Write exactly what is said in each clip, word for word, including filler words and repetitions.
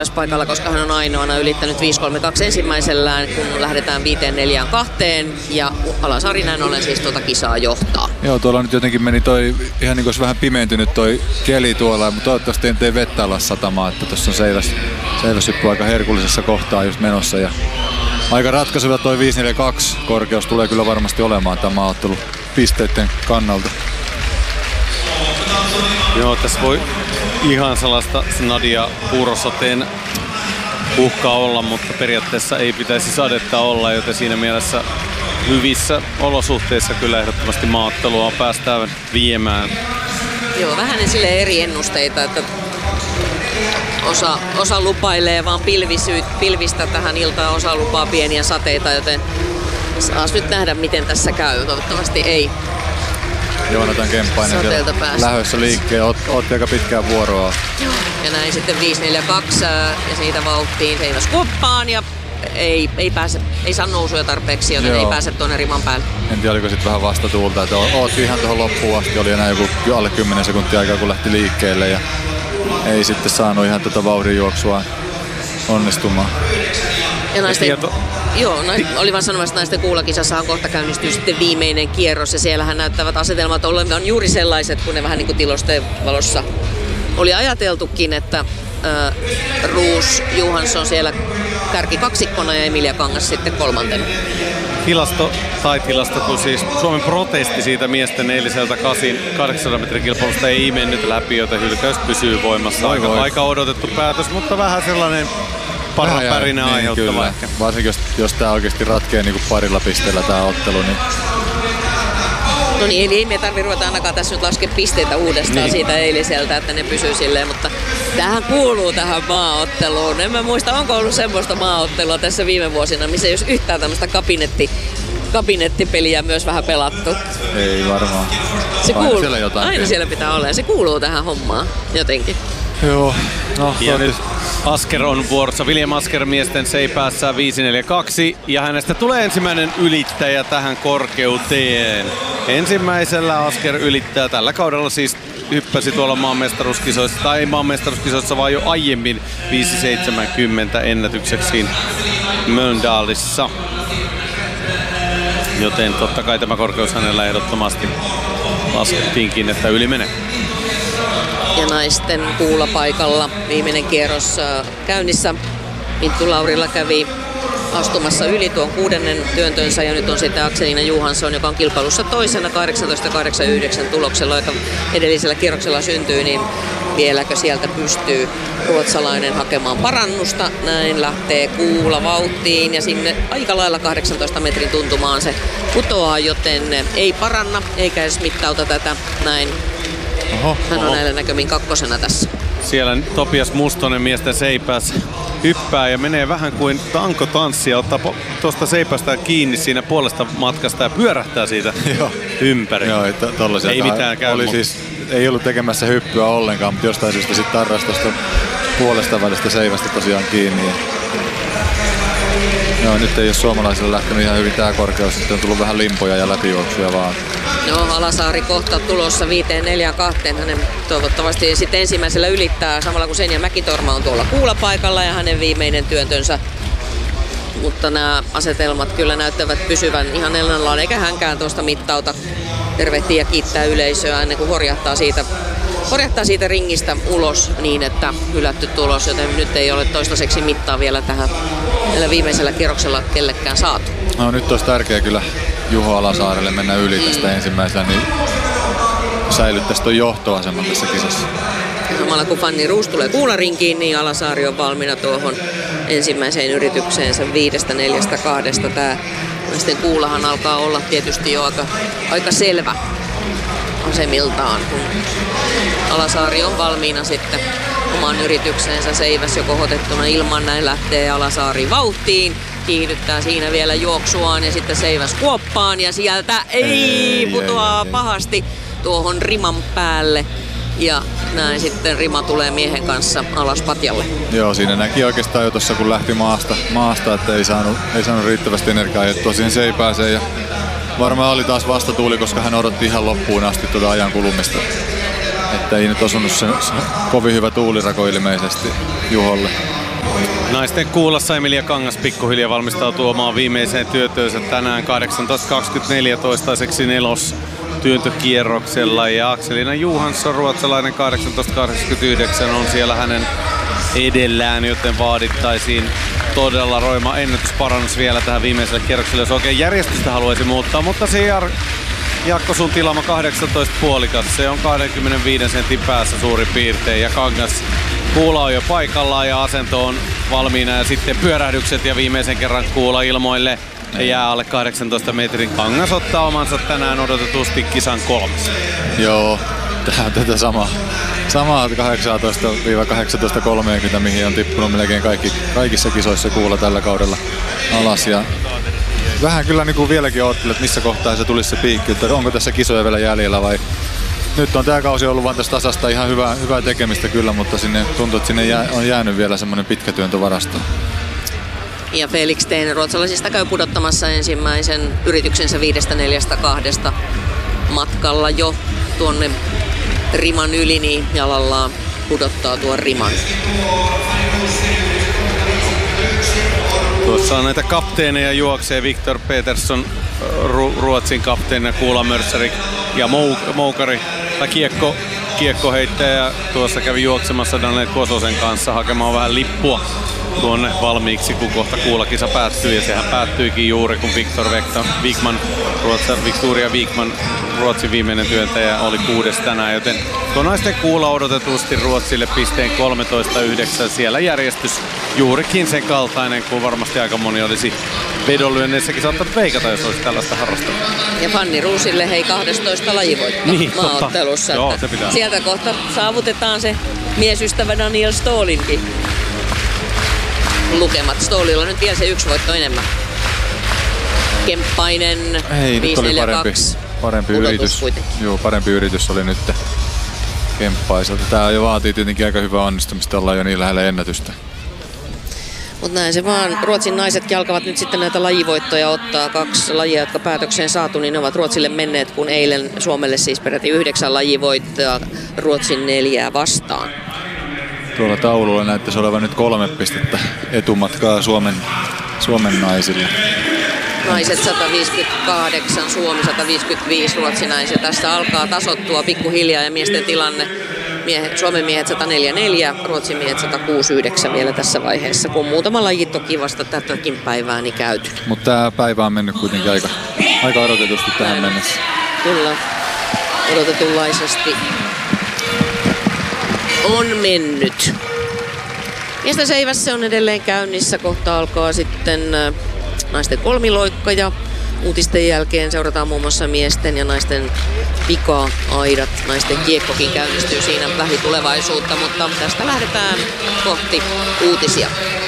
paikalla, koska hän on ainoana ylittänyt viisi kolme kaksi ensimmäisellään, kun lähdetään viisi neljä kaksi ja Alasaari näin ollen siis tuota kisaa johtaa. Joo, tuolla nyt jotenkin meni toi ihan niin kuin vähän pimentynyt toi keli tuolla, mutta toivottavasti en tee vettä alas satamaan, että tuossa on seiväs, seiväshyppy aika herkullisessa kohtaa just menossa ja aika ratkaisuva toi viisi neljä kaksi korkeus tulee kyllä varmasti olemaan tämä maaottelu pisteiden kannalta. Joo, tässä voi ihan sellaista Nadia Puurosateen uhkaa olla, mutta periaatteessa ei pitäisi sadetta olla, joten siinä mielessä hyvissä olosuhteissa kyllä ehdottomasti maaottelua päästään viemään. Joo, vähän sille eri ennusteita, että osa, osa lupailee vaan pilvisy, pilvistä tähän iltaan, osa lupaa pieniä sateita, joten saas nyt nähdä miten tässä käy. Toivottavasti ei. Joonatan Kemppainen lähdössä liikkeen, Ot, otti aika pitkään vuoroa. Ja näin sitten viisi neljä kaksi ja siitä vauhtiin Seiväs kuoppaan ja ei, ei, pääse, ei saa nousuja tarpeeksi, joten Joo. ei pääse tuonne riman päälle. En tiedä, oliko sitten vähän vastatuulta, että oot ihan tuohon loppuun asti, oli enää joku alle kymmenen sekuntia aikaa kun lähti liikkeelle ja ei sitten saanut ihan tuota vauhdin juoksua onnistumaan. Ja naisten, joo, nais, oli vaan sanomassa, että naisten kuulakisassahan kohta käynnistyy sitten viimeinen kierros ja siellähän näyttävät asetelmat olevan juuri sellaiset, kun ne vähän niin kuin tilastojen valossa oli ajateltukin, että äh, Roos Johansson siellä kärki kaksikkona ja Emilia Kangas sitten kolmantena. Tilasto tai tilasto, kun siis Suomen protesti siitä miesten eiliseltä kahdeksansadan metrin kilpailusta ei mennyt läpi, joten hylkäys pysyy voimassa. Aika, aika odotettu päätös, mutta vähän sellainen parha pärinä niin, aiheuttava ehkä. Varsinkin jos, jos tää oikeesti ratkee niinku parilla pisteellä tää ottelu, niin... No niin, eli ei me tarvitse ruveta ainakaan tässä nyt laskea pisteitä uudestaan niin. siitä eiliseltä, että ne pysyy silleen, mutta tämähän kuuluu tähän maaotteluun. En mä muista, onko ollut semmoista maaottelua tässä viime vuosina, missä ei olisi yhtään tämmöistä kabinetti, kabinettipeliä myös vähän pelattu. Ei varmaan. Se aina kuuluu, siellä jotain. Aina siellä pitää olla ja se kuuluu tähän hommaan jotenkin. Joo. No, ja nyt Asker on vuorossa. William Asker miesten seipäässä viisi neljä kaksi ja hänestä tulee ensimmäinen ylittäjä tähän korkeuteen. Ensimmäisellä Asker ylittää tällä kaudella siis hyppäsi tuolla maanmestaruuskisoissa, tai ei maanmestaruuskisoissa, vaan jo aiemmin viisi seitsemänkymmentä ennätykseksi Mölndalissa. Joten totta kai tämä korkeus hänellä ehdottomasti laskettiinkin, että yli menee. Ja naisten kuulapaikalla viimeinen kierros käynnissä. Minttu Laurila kävi astumassa yli tuon kuudennen työntönsä ja nyt on sitten Akselina Johansson, joka on kilpailussa toisena kahdeksantoista kahdeksankymmentäyhdeksän tuloksella, joka edellisellä kierroksella syntyi, niin vieläkö sieltä pystyy ruotsalainen hakemaan parannusta. Näin lähtee kuula vauhtiin ja sinne aika lailla kahdeksantoista metrin tuntumaan se putoaa, joten ei paranna eikä edes mittauta tätä näin. Oho, Hän on oho. näillä näkymin kakkosena tässä. Siellä Topias Mustonen miesten seipäs hyppää ja menee vähän kuin tankotanssi ja ottaa tuosta seipästä kiinni siinä puolesta matkasta ja pyörähtää siitä ympäri. Joo, ei mitään käy. Oli siis, ei ollut tekemässä hyppyä ollenkaan, mutta jostain syystä sitten tarrasi tuosta puolesta välistä seivästä tosiaan kiinni. Ja... Joo, nyt ei ole suomalaisille lähtenyt ihan hyvin tää korkeus, sitten on tullut vähän limpoja ja läpijuoksuja vaan. No, Alasaari kohta tulossa viisi neljä kaksi. Hänen toivottavasti sitten ensimmäisellä ylittää samalla kun Senja Mäkitorma on tuolla kuulapaikalla ja hänen viimeinen työntönsä. Mutta nämä asetelmat kyllä näyttävät pysyvän ihan ennallaan, eikä hänkään tuosta mittauta. Tervehtii ja kiittää yleisöä ennen kuin horjahtaa siitä, horjahtaa siitä ringistä ulos niin, että hylätty tulos, joten nyt ei ole toistaiseksi mittaa vielä tähän tällä viimeisellä kierroksella kellekään saatu. No nyt olisi tärkeää kyllä Juho Alasaarelle mennä yli tästä mm. ensimmäisenä, niin säilyttäisi tuon johtoaseman tässä kisassa. Samalla kun Fanny Roos tulee kuularinkiin, niin Alasaari on valmiina tuohon ensimmäiseen yritykseensä viidestä neljästä kahdesta. Tää naisten kuulahan alkaa olla tietysti jo aika, aika selvä asemiltaan, kun Alasaari on valmiina sitten oman yritykseensä. Seiväs jo kohotettuna ilman, näin lähtee Alasaari vauhtiin. Kiihdyttää siinä vielä juoksuaan ja sitten Seiväs kuoppaan ja sieltä ei, ei putoaa ei, ei, pahasti tuohon riman päälle. Ja näin sitten rima tulee miehen kanssa alas patjalle. Joo, siinä näki oikeastaan jo tuossa kun lähti maasta, maasta että ei saanut, ei saanut riittävästi energiaa ajettua siihen seipääseen. Ja varmaan oli taas vastatuuli, koska hän odotti ihan loppuun asti tuota ajan kulumista. Että ei nyt osunut se, se kovin hyvä tuulirako ilmeisesti Juholle. Naisten kuulassa Emilia Kangas pikkuhiljaa valmistautuu omaan viimeiseen työtöönsä tänään kahdeksantoista kaksikymmentäneljä toistaiseksi nelos työntökierroksella ja Akselina Johansson, ruotsalainen kahdeksantoista kahdeksankymmentäyhdeksän on siellä hänen edellään, joten vaadittaisiin todella roima ennätysparannus vielä tähän viimeiselle kierrokselle, jos oikein järjestystä haluaisi muuttaa, mutta se Jar- Jaakko sun tilama kahdeksantoista puolikas, se on kaksikymmentäviisi sentin päässä suurin piirtein ja Kangas kuula on jo paikallaan ja asento on valmiina ja sitten pyörähdykset ja viimeisen kerran kuula ilmoille ja jää alle kahdeksantoista metrin. Kangas ottaa omansa tänään odotetusti kisan kolmas. Joo, tää on tätä samaa, samaa kahdeksantoista kahdeksantoista kolmekymmentä, mihin on tippunut melkein kaikki, kaikissa kisoissa kuula tällä kaudella alas. Ja vähän kyllä niin kuin vieläkin oottelet, että missä kohtaa se tulisi se piikki, että onko tässä kisoja vielä jäljellä vai... Nyt on tää kausi ollut vaan tästä tasasta ihan hyvää, hyvää tekemistä kyllä, mutta sinne tuntuu, että sinne jää, on jäänyt vielä semmoinen pitkä työntövarasto. Ja Felix Tehne ruotsalaisista käy pudottamassa ensimmäisen yrityksensä viidestä neljästä kahdesta matkalla jo tuonne riman yli, niin jalallaan pudottaa tuon riman. Tuossa on näitä kapteeneja juoksee Viktor Petersson, Ru- Ruotsin kapteeni, Kuula Mörssäri ja Mou- Moukari, tai kiekko, kiekkoheittäjä. Tuossa kävi juoksemassa Daniel Kososen kanssa hakemaan vähän lippua tuonne valmiiksi, kun kohta kuulakisa päättyy. Ja sehän päättyikin juuri, kun Viktor Wikman, Ruotsa, Victoria Wikman, Ruotsin viimeinen työntäjä, oli kuudes tänään. Joten tuo naisten kuula odotetusti Ruotsille pisteen kolmetoista yhdeksän. Siellä järjestys juurikin sen kaltainen, kuin varmasti aika moni olisi vedonlyönneissäkin saattanut veikata, jos olisi tällaista harrastanut. Ja Fanny Roosille hei kahdestoista lajivoitto niin, maaottelussa. Joo, se pitää. Sieltä kohta saavutetaan se miesystävä Daniel Ståhlinkin lukemat. Ståhlilla nyt vielä se yksi voitto enemmän. Kemppainen viisi neljä kaksi. Parempi yritys. Joo, parempi yritys oli nyt Kemppaiselta. Tää jo vaatii tietenkin aika hyvää onnistumista, ollaan jo niin lähellä ennätystä. Mutta näin se vaan. Ruotsin naisetkin alkavat nyt sitten näitä lajivoittoja ottaa. Kaksi lajia, jotka päätökseen saatu, niin ne ovat Ruotsille menneet, kun eilen Suomelle siis peräti yhdeksän lajivoittoa Ruotsin neljää vastaan. Tuolla taululla näyttäisi olevan nyt kolme pistettä etumatkaa Suomen, Suomen naisille. Naiset sata viisikymmentäkahdeksan, Suomi sata viisikymmentäviisi, Ruotsin naiset. Tässä alkaa tasoittua pikkuhiljaa ja miesten tilanne. Miehet, Suomen miehet sata neljä neljä, Ruotsin miehet sata kuusi yhdeksän vielä tässä vaiheessa, kun muutama laji toki vasta tätäkin päivää niin käyty. Mutta tämä päivä on mennyt kuitenkin aika, aika odotetusti tähän mennessä. Kyllä, odotetunlaisesti on mennyt. Miesten seivässä on edelleen käynnissä, kohta alkaa sitten naisten kolmiloikka ja uutisten jälkeen seurataan muun muassa miesten ja naisten pika-aidat. Naisten kiekkokin käynnistyy siinä lähitulevaisuutta, mutta tästä lähdetään kohti uutisia.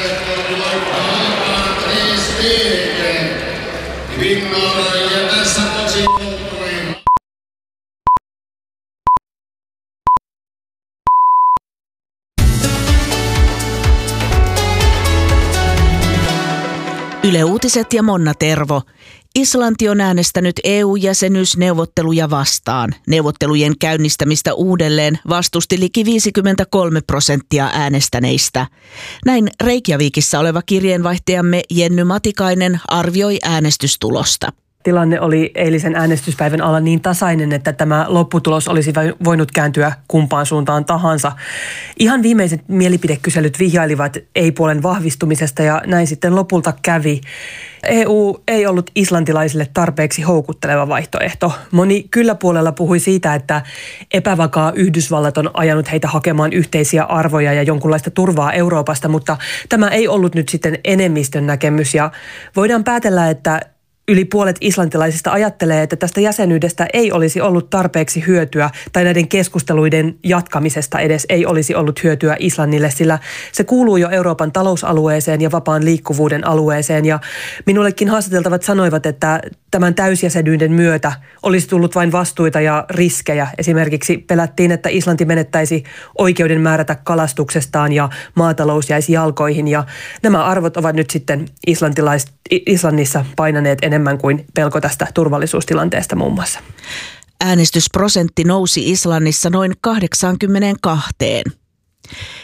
Yle Uutiset ja Monna Tervo. Islanti on äänestänyt E U-jäsenyysneuvotteluja vastaan. Neuvottelujen käynnistämistä uudelleen vastusti liki viisikymmentäkolme prosenttia äänestäneistä. Näin Reykjavikissa oleva kirjeenvaihtajamme Jenny Matikainen arvioi äänestystulosta. Tilanne oli eilisen äänestyspäivän alla niin tasainen, että tämä lopputulos olisi voinut kääntyä kumpaan suuntaan tahansa. Ihan viimeiset mielipidekyselyt vihjailivat ei-puolen vahvistumisesta ja näin sitten lopulta kävi. E U ei ollut islantilaisille tarpeeksi houkutteleva vaihtoehto. Moni kyllä-puolella puhui siitä, että epävakaa Yhdysvallat on ajanut heitä hakemaan yhteisiä arvoja ja jonkunlaista turvaa Euroopasta, mutta tämä ei ollut nyt sitten enemmistön näkemys ja voidaan päätellä, että yli puolet islantilaisista ajattelee, että tästä jäsenyydestä ei olisi ollut tarpeeksi hyötyä tai näiden keskusteluiden jatkamisesta edes ei olisi ollut hyötyä Islannille, sillä se kuuluu jo Euroopan talousalueeseen ja vapaan liikkuvuuden alueeseen. Ja minullekin haastateltavat sanoivat, että tämän täysjäsenyyden myötä olisi tullut vain vastuita ja riskejä. Esimerkiksi pelättiin, että Islanti menettäisi oikeuden määrätä kalastuksestaan ja maatalous jäisi jalkoihin. Ja nämä arvot ovat nyt sitten islantilais- Islannissa painaneet enemmän kuin pelko tästä turvallisuustilanteesta muun muassa. Äänestysprosentti nousi Islannissa noin kahdeksankymmentäkaksi.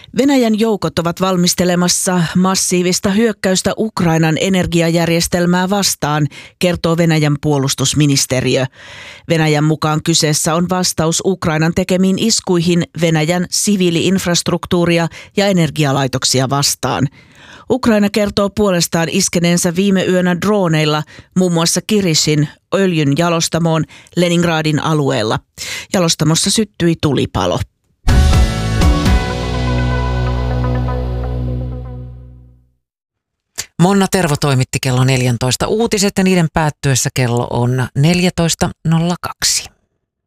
Venäjän joukot ovat valmistelemassa massiivista hyökkäystä Ukrainan energiajärjestelmää vastaan, kertoo Venäjän puolustusministeriö. Venäjän mukaan kyseessä on vastaus Ukrainan tekemiin iskuihin Venäjän siviili-infrastruktuuria ja energialaitoksia vastaan. Ukraina kertoo puolestaan iskeneensä viime yönä droneilla muun muassa Kirishin öljyn jalostamoon Leningradin alueella. Jalostamossa syttyi tulipalo. Monna Tervo toimitti kello neljätoista uutiset ja niiden päättyessä kello on neljätoista nolla kaksi.